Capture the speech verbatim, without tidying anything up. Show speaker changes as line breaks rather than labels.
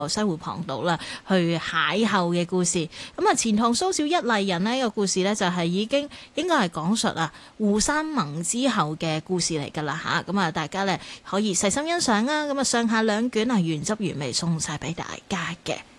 西湖旁道啦，去邂逅嘅故事。咁啊，錢塘蘇小一麗人呢、呢個故事呢，就係已經應該係講述啊滬山盟之後嘅故事嚟㗎啦吓。咁啊，大家呢可以細心欣賞啊。咁啊，上下兩卷啊原汁原味送晒俾大家嘅。